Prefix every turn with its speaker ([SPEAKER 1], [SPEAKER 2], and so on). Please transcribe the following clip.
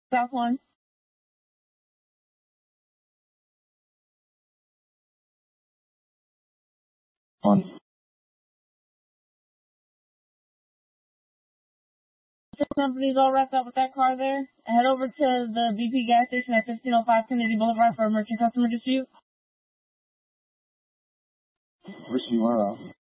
[SPEAKER 1] South one.
[SPEAKER 2] On.
[SPEAKER 1] Company's all wrapped up with that car there. Head over to the BP gas station at 1505 Kennedy Boulevard for a merchant customer dispute.
[SPEAKER 2] Where's Where?